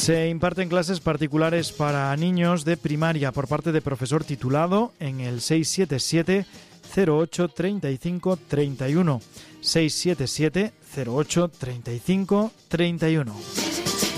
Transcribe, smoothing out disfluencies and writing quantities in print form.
Se imparten clases particulares para niños de primaria por parte de profesor titulado en el 677 08 35 31. 677 08 35 31.